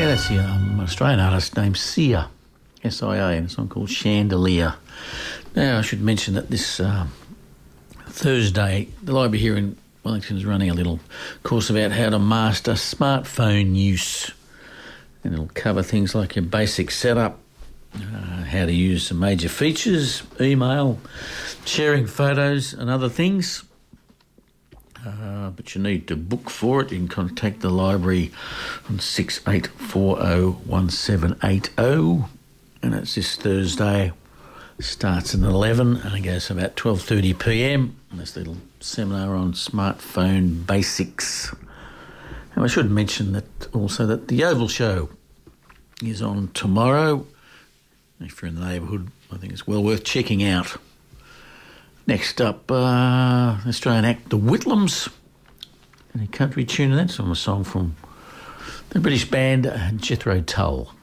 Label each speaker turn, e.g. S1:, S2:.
S1: Yeah, that's the Australian artist named Sia, S-I-A, and a song called Chandelier. Now, I should mention that this Thursday, the library here in Wellington is running a little course about how to master smartphone use. And it'll cover things like your basic setup, how to use some major features, email, sharing photos and other things. But you need to book for it. You can contact the library on 68401780, and it's this Thursday. Starts at 11 and it goes to about 12:30 p.m. This little seminar on smartphone basics. And I should mention that also that the Oval Show is on tomorrow. If you're in the neighbourhood, I think it's well worth checking out. Next up, Australian act The Whitlams, and a country tune, and that's from a song from the British band Jethro Tull.